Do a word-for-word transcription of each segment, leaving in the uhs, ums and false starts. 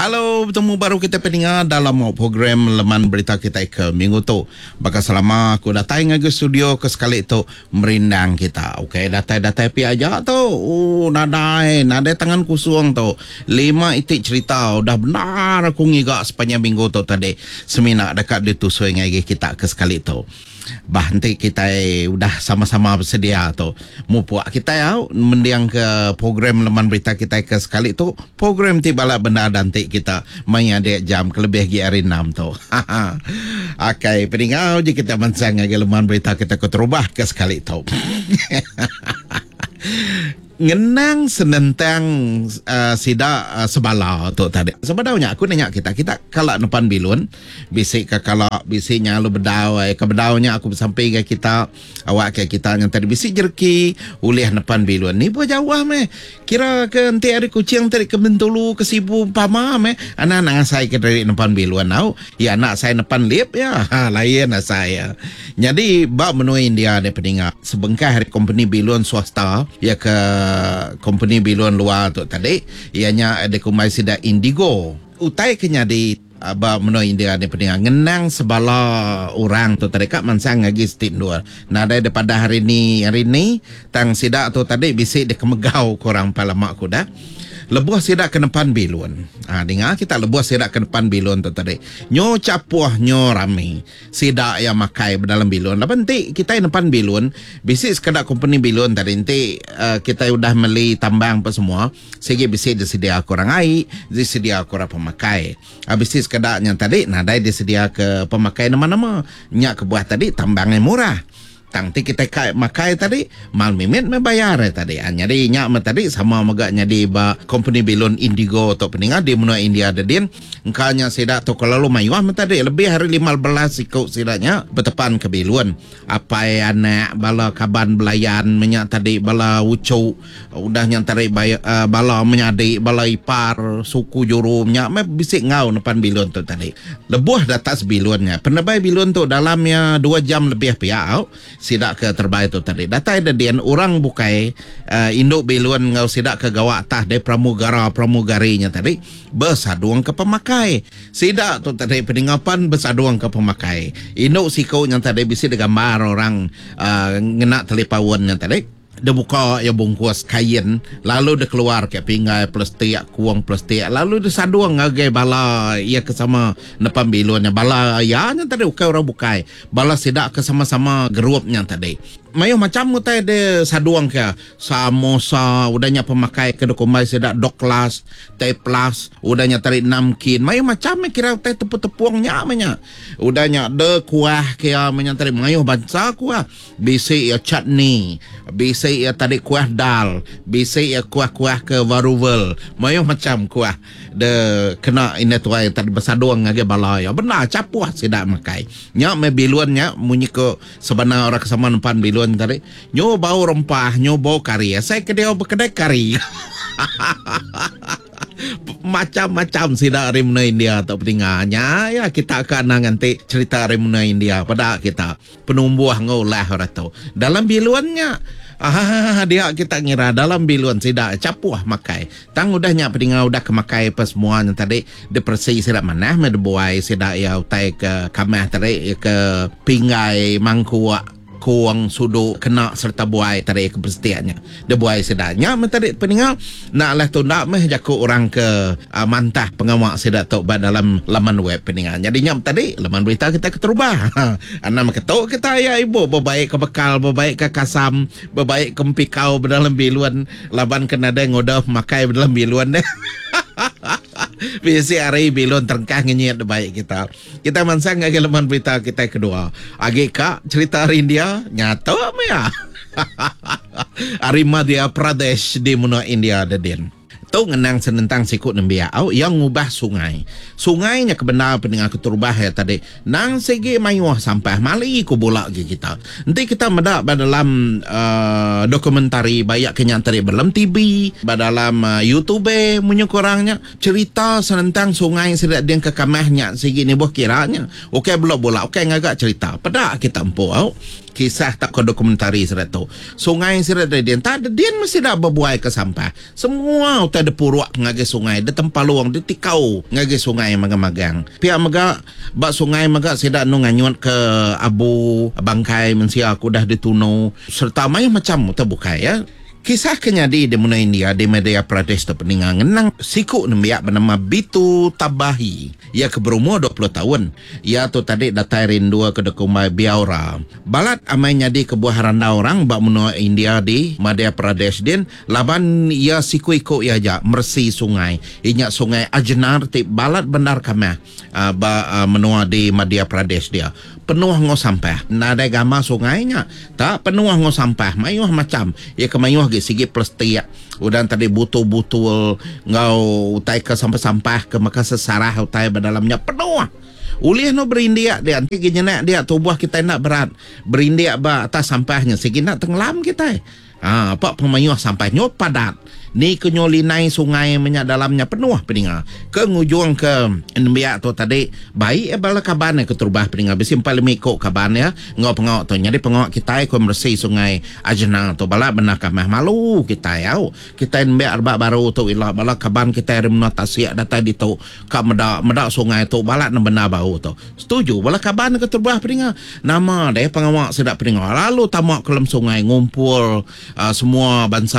Halo, bertemu baru kita pendengar dalam program Leman Berita kita ke minggu tu. Bakal selama aku datang ke studio ke sekali tu merindang kita. Okey, datang-datang pi aja tu. Oh, nadai, nadai tangan kusung tu. Lima itik cerita udah benar aku ngigak sepanjang minggu tu tadi. Semina dekat ditusui ngagi kita ke sekali tu. Bah, nanti kita eh, udah sama-sama bersedia tu. Mu puak kita ya mendiang ke program Leman Berita kita ke sekali tu. Program tibala benda nanti kita main ada jam kelebih gi hari enam tu. Okey, peningau je kita mansang ke Leman Berita kita ke terubah ke sekali tu. Ngenang senentang uh, sida uh, sebala tu tadi. Sebenarnya aku nanya kita, kita kalau depan bilun, bisik ke kalau bisiknya lu bedau, eh, ke bedaunya aku sampai ke kita, awak ke kita yang tadi bisik jerki, ulih depan bilun. Ni buat jauh meh. Kira ke nanti ada kucing tadi ke Bentulu, ke Sibu, Pama meh. Anak-anak saya ke dari depan bilun tau. Ya anak saya depan lip ya, ha, lain saya. Jadi, bak menuin dia ada peninggal. Sebengkah hari company bilun swasta, ya ke company biluan luar tu tadi, ianya ada kumai sida Indigo. Utai kenya di aba meno India ni pendengar ngenang sebala orang tu tadi kak mansang lagi stin dua. Nada daripada hari ni hari ni tang sida tu tadi bisik de kemegau korang palamak ku dah. Lebuh sidak ke depan bilun. Ah, dengar kita lebuh sidak ke depan bilun tu tadi. Nyo capuh nyo rame. Sidak yang makai dalam bilun. Lepas nanti kita yang depan bilun, bisik sekadar company bilun tadi nanti uh, kita udah beli tambang apa semua. Sehingga bisik disedia korang air, disedia korang pemakai. Ah, bisik sekadar yang tadi, nah dah disedia ke pemakai nama-nama. Nyak kebuah tadi tambangnya murah. Tangti kita kai makai tadi mal mimit membayar tadi. Jadi nyak tadi sama magaknya di ba company bilun Indigo atau peninggal di menua India dedin. Engkanya sidak tu kalau lu mayuah tadi lebih hari lima belas ikut sidaknya bertepan ke bilun. Apa anak bala kaban belayan menyak tadi bala ucu udah yang tadi uh, bala menyadi bala ipar suku jurumnya me bisik ngau depan bilun tu tadi. Lebuh datas bilunnya. Penebai bilun tu dalamnya dua jam lebih piau. Sidak ke terbaik tu tadi. Data ada dian orang bukai uh, induk bilun ngau sidak ke gawak tah de pramugara pramugarinya tadi bersaduang ke pemakai. Sidak tu tadi peninggapan bersaduang ke pemakai. Induk sikau yang tadi bisa digambar orang uh, ngena telipawon yang tadi. Dia buka ya bungkus kain, lalu dia keluar ke pinggai plastik, kuang plastik, lalu dia saduang ngagai bala ia kesama depan bilunnya bala ya nya tadi ukai orang bukai bala sidak ke sama-sama gerupnya tadi. Mayo macam mutai de saduang ke samosa udahnya pemakai ke dokumai sidak doklas teh plus udahnya tarik namkin mayo macam kira teh tepu-tepuangnya amanya udahnya de kuah ke amanya tarik mayo bansa kuah bisi ya chutney bisi ya tarik kuah dal bisi ya kuah-kuah ke varuvel mayo macam kuah de kena ini tuai tadi bersaduang ngage bala ya benar capuah sidak makai nya me biluannya munyi ke sebenar orang kesama depan bilun tadi nyo bau rempah nyo bau kari saya kedai berkedai kari macam-macam sidak rimna India atau pentingahnya ya kita akan nanti cerita rimna India pada kita penumbuh ngolah orang tu dalam biluannya ah dia kita ngira dalam biluan sidak capuah makai tang udahnya peningah udah kemakai apa semuanya tadi depresi sidak mana me buai sidak ya utai ke kamah tadi ke pinggai mangkuak kuang sudu kena serta buai tadi ke persetiannya dia buai sedanya mentari peninggal nak lah tu nak meh jaku orang ke uh, mantah pengawak sedak tok dalam laman web peninggal jadinya tadi laman berita kita keterubah ana ketok kita ya ibu berbaik ke bekal berbaik ke kasam berbaik ke pikau dalam biluan laban kena ada ngodah makai dalam biluan deh. Biasa hari bilun terengkah ngenyat baik kita. Kita mansang ngagi leman berita kita kedua. Agi kak cerita hari India nyata apa ya? Hari Madhya Pradesh di menua India dedin. Tu ngenang senentang sikut nembiau yang ngubah sungai. Sungainya kebenar pendengar keterubah ya tadi. Nang segi mayuah sampah mali ku bolak ke kita. Nanti kita medak dalam uh, dokumentari banyak kenyantari dalam T V, dalam uh, YouTube munyo korangnya cerita senentang sungai sedak dia ke kamahnya segi ni buah kiranya. Okey belok bolak, okey ngagak cerita. Pada kita empu au. kisah tak ke dokumentari sirat tu. Sungai sirat dia tak ada dia mesti dah berbuai ke sampah. Semua utai ada puruak ngage sungai, ada tempat luang, dia tikau ngage sungai magang-magang. Pihak maga bak sungai maga sidak nu nganyut ke abu bangkai mensia aku dah dituno serta mai macam terbukai ya. Kisah kenyadi di Muna India di Madhya Pradesh tu peningang ngenang siku nembiak bernama Bitu Tabahi. Ia ke berumur dua puluh tahun. Ia tu tadi datai rindu ke dekumai Biaura. Balat amai nyadi ke buah randa orang bak Muna India di Madhya Pradesh din laban ia siku ikut ia aja mersi sungai. Inyak sungai Ajnar ti balat benar kamah uh, ba uh, menua di Madhya Pradesh dia. Penuh ngau sampah. Nada gama sungainya tak penuh ngau sampah. Mayuh macam ia ke mayuh ge sigi plastik. Udan tadi butul-butul ngau utai ke sampah-sampah ke maka sesarah utai dalamnya penuh. Ulih no berindiak dia nanti nak dia tubuh kita nak berat. Berindiak ba atas sampahnya sigi nak tenggelam kita. Ha, apa pemayuh sampahnya padat. Ni kenyolinai sungai menyak dalamnya penuh peninga. Ke ngujung ke nembiak tu tadi baik eh bala kaban ke terubah peninga bisi empal mikok kaban ya ngau pengawak tu nyadi pengawak kita ko bersih sungai Ajna tu bala benar kamah malu kita ya kita nembiak arba baru tu ilah bala kaban kita remna tasiak data di tu ka medak medak sungai tu bala na benar bau tu setuju bala kaban ke terubah peninga nama deh pengawak sedap peninga lalu tamak kelam sungai ngumpul uh, semua bangsa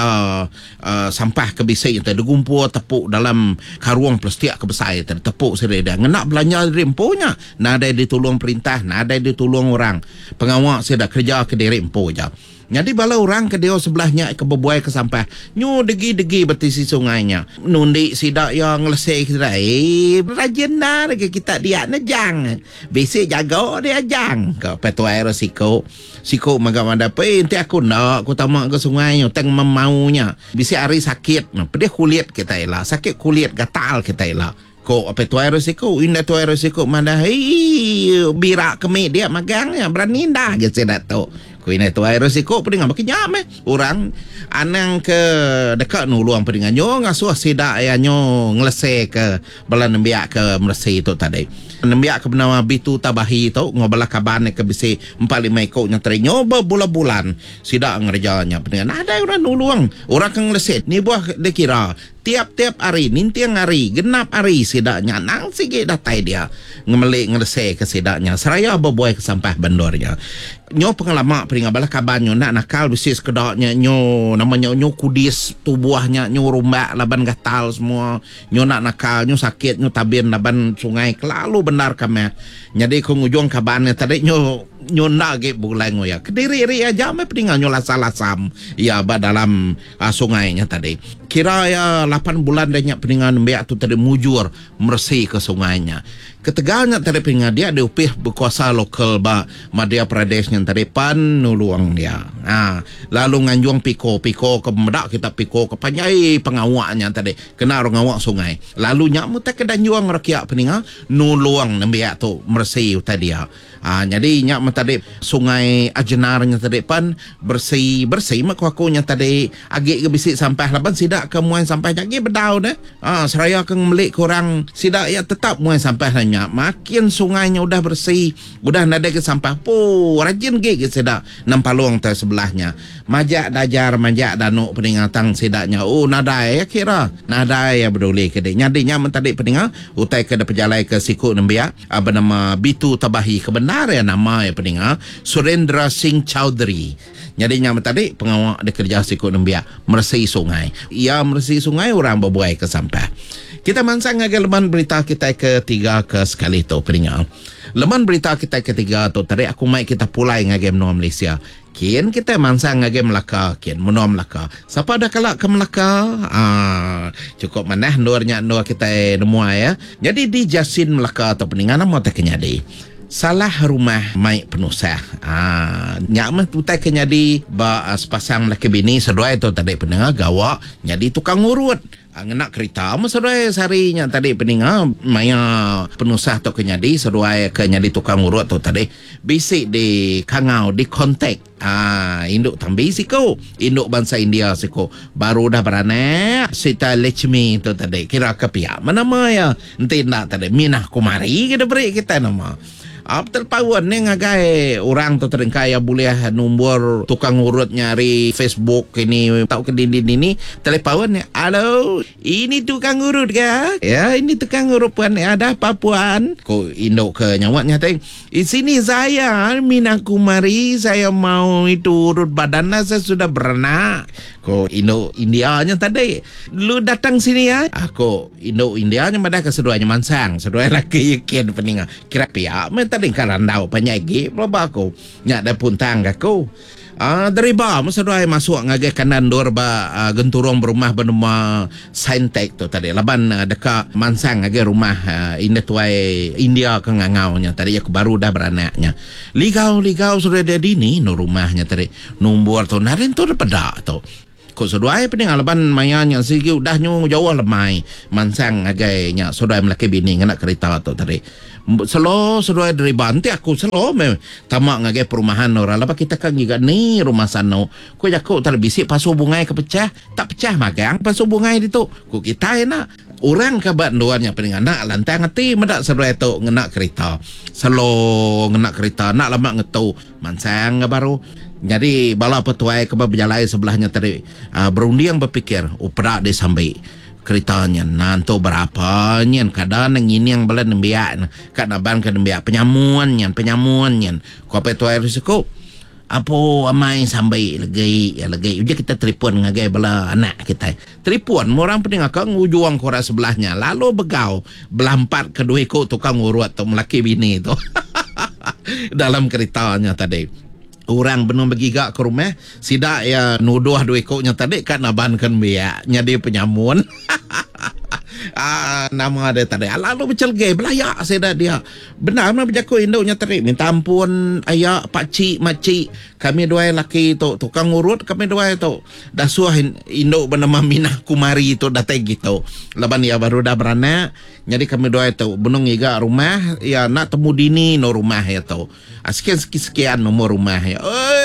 uh, sampah kebisik yang tadi gumpur tepuk dalam karuang plastik kebesar tadi tepuk sendiri dia ngenak belanja remponya nada ditolong perintah nada ditolong orang pengawak saya dah kerja ke diri rempo je. Jadi bala orang ke dia sebelahnya ke berbuai ke sampah nyu degi-degi betisi sungainya nundi sidak yang ngelesek kita eh rajin dah kita dia nejang besi jaga dia jang ke petuai resiko siko magamanda pe ente aku nak aku tamak ke sungai teng memaunya bisi hari sakit nah pedih kulit kita lah sakit kulit gatal kita lah ko apa tu air resiko indah tu air resiko mana hei birak kemik dia magang ya berani dah gitu dak tu ko indah tu air resiko pedingan makin nyam eh orang anang ke dekat nu luang pedingan nyo ngasuh sidak ya nyo ngelese ke bala nembiak ke mersi tu tadi nembiak ke bernama Bitu Tabahi tu ngobala kaban ke bisi empat lima ekor nya terinyo bulan-bulan sidak ngerjanya pedingan ada orang nu luang orang ke ngelese ni buah dekira tiap-tiap hari, nintiang hari, genap hari sidaknya nang sikit datai dia ngemelik ngelese ke sidaknya seraya berbuai ke sampah bandornya nyo pengalaman peringat bala kaban nyo nak nakal bisis kedaknya nyo namanya nyo kudis tubuhnya nyo rumbak laban gatal semua nyo nak nakal nyo sakit nyo tabir laban sungai kelalu benar kami jadi kengujung kabannya tadi nyo nyo nak ke bulai ngoya kediri-ri aja me peringat nyo lasal-lasam ya ba dalam uh, sungainya tadi kira ya lapan bulan dia peningan biak tu tadi mujur mersih ke sungainya ketegalnya tadi peningan dia ada upih berkuasa lokal ba Madhya Pradesh yang tadi pan nuluang dia ha, lalu nganjuang piko piko ke medak kita piko ke panjai pengawaknya tadi kena orang awak sungai lalu nyak mutak ke danjuang rakyat peningan nuluang biak tu mersih tadi ya ha, jadi nyak tadi sungai Ajnarnya tadi pan bersih bersih mak akunya tadi agak ke bisik sampah laban sidak ke muai sampah lagi bedau dah ah seraya ke melik kurang sidak ya tetap muai sampah nanya makin sungainya udah bersih udah nada ke sampah po rajin ge ke sidak nampalong ter sebelahnya majak dajar majak danuk peningatang sidaknya oh nada ya kira nada ya berdoli ke dia nyadinya mentadi peningat utai ke pejalai ke siku nembia bernama Bitu Tabahi kebenar ya nama ya peningat Surendra Singh Chowdhury nyadinya tadi pengawak dia kerja siku nembia mersih sungai ia mersih sungai orang berbuai ke sampah kita mansang agak leman berita kita ketiga ke sekali tu peringat leman berita kita ketiga tu tadi aku mai kita pulai ngagem no Malaysia kian kita mansang ngagem Melaka kian menua Melaka siapa ada kalak ke Melaka ah cukup manah nurnya nur kita nemu ya jadi di Jasin Melaka tu peringat nama tak kenyadi salah rumah mai penusah ah nyak mah tutai ke nyadi ba sepasang laki bini seduai tu tadi pendengar gawak nyadi tukang urut ngenak kereta mah seduai sarinya tadi pendengar maya penusah tu ke nyadi seduai ke nyadi tukang urut tu tadi bisik di kangau di kontak ah induk tambi siko induk bangsa India siko baru dah beranak Sita Lechmi tu tadi kira ke pihak mana maya enti nak tadi minah kumari kita beri kita nama Ah, terpawan ni ngagai orang tu terengkai yang boleh nombor tukang urut nyari Facebook ini tahu ke dinding ini telepawan ni. Halo, ini tukang urut ke? Ya, ini tukang urut puan. Ada apa puan? Ko induk ke nyawatnya teng. Di sini saya Mina Kumari, saya mau itu urut badan saya sudah beranak. Ko induk Indianya tadi. Lu datang sini ya? Aku induk Indianya madah ke seduanya mansang, seduai laki yakin peninga. Kira pihak tadi karandau penyagi berapa aku nyak ada puntang aku ah dari ba masa doai masuk ngagai kanan dor ba uh, genturong berumah bernama Saintek tu tadi laban uh, dekat mansang ngagai rumah uh, indah tuai India ke ngangaunya tadi aku baru dah beranaknya ligau ligau sudah ada dini no rumahnya tadi nombor tu narin tu pada tu ko seduai pening alaban mayanya sigi udah nyu jauh lemai mansang ngagai nya seduai melaki bini ngana kereta tu tadi selo seduai dari banti aku selo me tamak ngagai perumahan orang lapa kita kan juga ni rumah sano ko jako terbisik pasu bungai kepecah tak pecah magang pasu bungai itu ko kita enak orang kabat doannya pening anak lantai ngati medak seduai tu ngena kereta selo ngena kereta nak lama ngetu mansang baru. Jadi bala petuai ke berjalai sebelahnya tadi uh, berunding berpikir upra dia sampai keritanya nanti berapa nyen kadang nang ini yang bala nembiak kadang ban kadang nembiak penyamuan nyen penyamuan nyen ko petuai risiko apa amai sampai lagi ya lagi uja kita telefon ngagai bala anak kita telefon orang pening akak ngujuang kora sebelahnya lalu begau belampat kedua ko tukang urut tu melaki bini tu dalam keritanya tadi. Orang benar bergigak ke rumah sidak ya nuduh dua ekoknya tadi kan nabankan biak nyadi penyamun. Ah, nama dia tadi lalu bercelgai belayak saya dah dia benar mana berjaku induknya tadi minta ampun ayah pakcik makcik kami dua laki tu tukang urut kami dua tu dah suah induk bernama Minah Kumari tu dah tag gitu laban ya baru dah beranak jadi kami dua tu benung iga rumah ya nak temu dini no rumah ya tu sekian sekian nomor rumah ya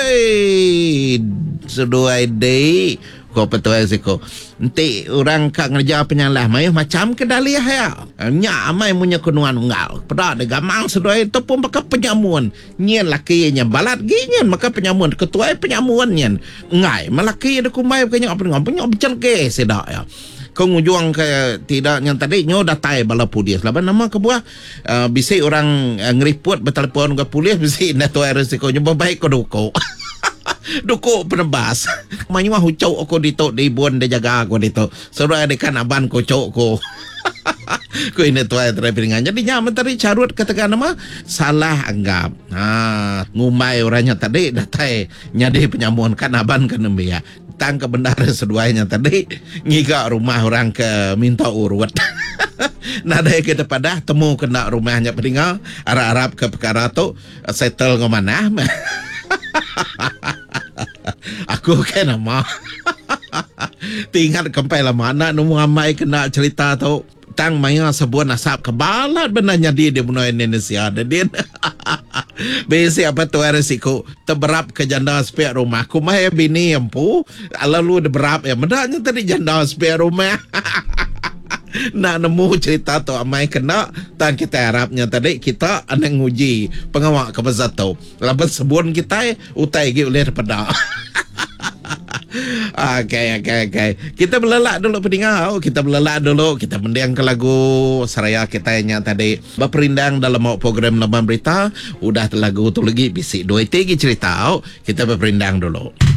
oi seduai day ko petuai siko nanti orang kak ngerja penyalah mai macam kedaliah ya nya amai punya kunuan unggal pada de gamang sedoi tu pun pakai penyamuan nyen laki nya balat ginyen maka penyamuan ketuai penyamuan nyen ngai malaki de kumai kanya apa ngapa becel ke sedak ya kau ngujuang ke tidak yang tadi nyo datai bala polis laban nama ke buah uh, bisi orang uh, ngeriput bertelefon ke polis bisi na tu resiko nyo baik ko doko duko penebas manyua hucau aku dito di bon de jaga aku dito saudara dekan aban ko cok ko ko ini tu ay terperingan jadi nyaman tadi carut katakan nama salah anggap ha ngumai orangnya tadi datai nyadi penyamuan kan aban kan ya tang ke bendara seduanya tadi ngiga rumah orang ke minta urut nada kita pada temu kena rumahnya peninggal arab-arab ke perkara tu settle ke mana aku kan nama tinggal kempai lah mana nemu amai kena cerita tu tang maya sebuah nasab kebalat benarnya dia dia bunuh Indonesia ada dia besi apa tu resiko terberap ke janda spare rumah aku mah bini empu lalu berap ya mendaknya tadi janda spare rumah nak nemu cerita tu amai kena tang kita harapnya tadi kita anak nguji pengawak ke pasal tu laban sebun kita utai gi oleh pada Okay, okay, okay. Kita belelak dulu peningau. Kita belelak dulu. Kita mendiang ke lagu seraya kita yang tadi berperindang dalam program Laman Berita. Udah lagu tu lagi bisik dua tiga cerita. Kita berperindang dulu.